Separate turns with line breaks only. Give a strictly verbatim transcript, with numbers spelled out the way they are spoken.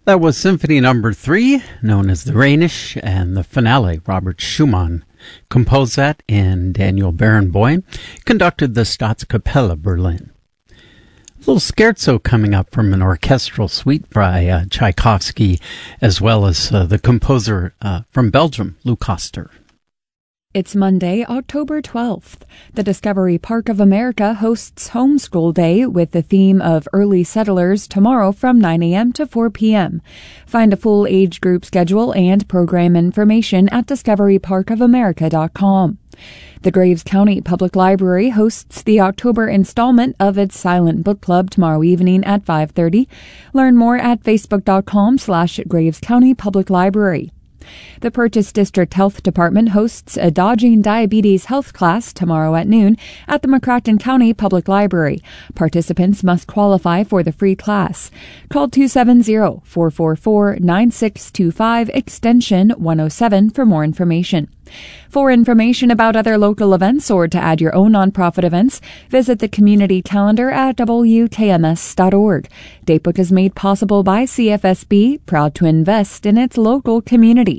That was Symphony Number Three, known as the Rhenish, and the finale, Robert Schumann composed that, and Daniel Barenboim conducted the Staatskapelle Berlin. A little scherzo coming up from an orchestral suite by uh, Tchaikovsky, as well as uh, the composer uh, from Belgium, Lou Koster.
It's Monday, October twelfth. The Discovery Park of America hosts Homeschool Day with the theme of early settlers tomorrow from nine a.m. to four p.m. Find a full age group schedule and program information at discovery park of america dot com. The Graves County Public Library hosts the October installment of its Silent Book Club tomorrow evening at five thirty. Learn more at facebook.com slash Graves County Public Library. The Purchase District Health Department hosts a Dodging Diabetes health class tomorrow at noon at the McCracken County Public Library. Participants must qualify for the free class. Call two seven zero, four four four, nine six two five extension one oh seven for more information. For information about other local events or to add your own nonprofit events, visit the community calendar at w k m s dot org. Datebook is made possible by C F S B, proud to invest in its local community.